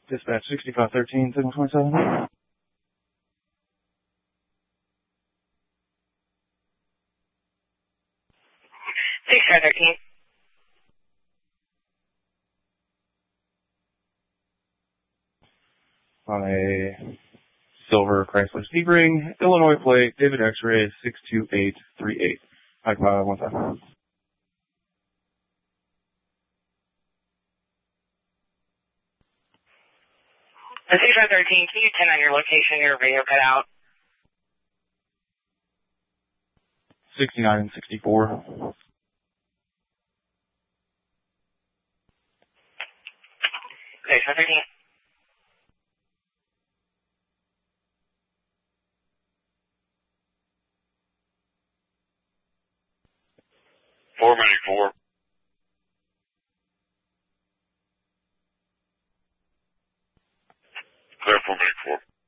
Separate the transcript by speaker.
Speaker 1: Dispatch 6513, signal 27.
Speaker 2: 6513.
Speaker 1: On a silver Chrysler Sebring, Illinois plate, David X-ray 62838. High cloud, one time.
Speaker 2: The 6513, can you 10 on your location, your radio cut out?
Speaker 1: 69 and 64.
Speaker 2: Okay, 513.
Speaker 3: Four many four. Clear for many four.